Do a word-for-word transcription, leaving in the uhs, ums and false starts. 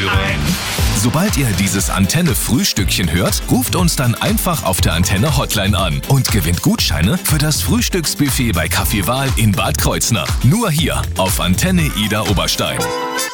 hören. Sobald ihr dieses Antenne-Frühstückchen hört, ruft uns dann einfach auf der Antenne-Hotline an und gewinnt Gutscheine für das Frühstücksbuffet bei Kaffee Wahl in Bad Kreuznach. Nur hier auf Antenne Ida Oberstein.